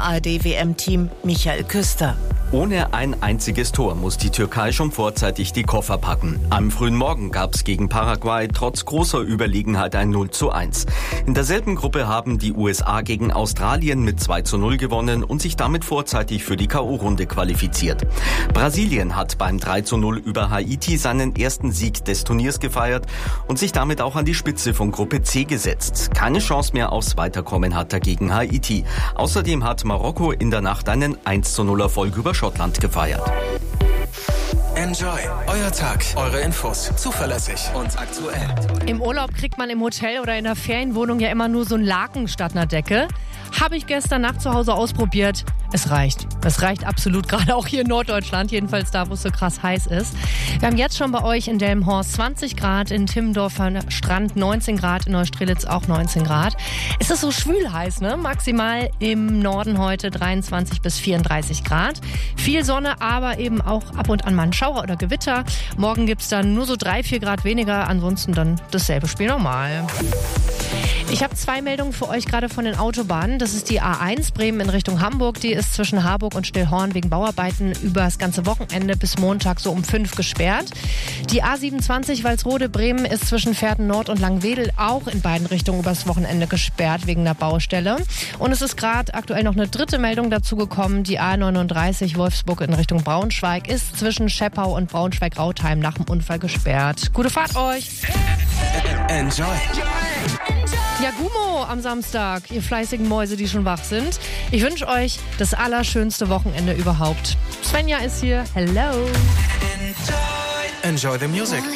ARD-WM-Team Michael Küster. Ohne ein einziges Tor muss die Türkei schon vorzeitig die Koffer packen. Am frühen Morgen gab es gegen Paraguay trotz großer Überlegenheit ein 0:1. In derselben Gruppe haben die USA gegen Australien mit 2:0 gewonnen und sich damit vorzeitig für die K.O.-Runde qualifiziert. Brasilien hat beim 3:0 über Haiti seinen ersten Sieg des Turniers gefeiert und sich damit auch an die Spitze von Gruppe C gesetzt. Keine Chance mehr aufs Weiterkommen hat dagegen Haiti. Außerdem hat Marokko in der Nacht einen 1:0 Erfolg über Schottland gefeiert. Enjoy. Euer Tag. Eure Infos. Zuverlässig und aktuell. Im Urlaub kriegt man im Hotel oder in der Ferienwohnung ja immer nur so ein Laken statt einer Decke. Habe ich gestern Nacht zu Hause ausprobiert. Es reicht. Es reicht absolut, gerade auch hier in Norddeutschland, jedenfalls da, wo es so krass heiß ist. Wir haben jetzt schon bei euch in Delmenhorst 20 Grad, in Timmendorfer Strand 19 Grad, in Neustrelitz auch 19 Grad. Es ist so schwül heiß, ne? Maximal im Norden heute 23 bis 34 Grad. Viel Sonne, aber eben auch ab und an mal ein Schauer oder Gewitter. Morgen gibt's dann nur so 3-4 Grad weniger, ansonsten dann dasselbe Spiel normal. Ich habe 2 Meldungen für euch gerade von den Autobahnen. Das ist die A1 Bremen in Richtung Hamburg. Die ist zwischen Harburg und Stillhorn wegen Bauarbeiten über das ganze Wochenende bis Montag so um 5 gesperrt. Die A27 Walsrode Bremen ist zwischen Verden Nord und Langwedel auch in beiden Richtungen übers Wochenende gesperrt wegen der Baustelle. Und es ist gerade aktuell noch eine 3. Meldung dazu gekommen. Die A39 Wolfsburg in Richtung Braunschweig ist zwischen Scheppau und Braunschweig-Rautheim nach dem Unfall gesperrt. Gute Fahrt euch! Enjoy. Ja, Gummo am Samstag, ihr fleißigen Mäuse, die schon wach sind. Ich wünsche euch das allerschönste Wochenende überhaupt. Svenja ist hier. Hello. Enjoy the music.